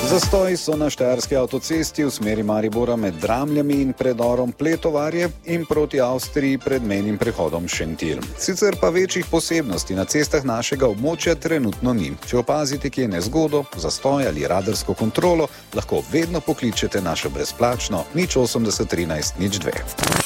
Zastoji so na štajerski avtocesti v smeri Maribora med Dramljami in predorom Pletovarje in proti Avstriji pred mejnim prehodom Šentilj. Sicer pa večjih posebnosti na cestah našega območja trenutno ni. Če opazite kje nezgodo, zastoj ali radarsko kontrolo, lahko vedno pokličete našo brezplačno 080 13 02.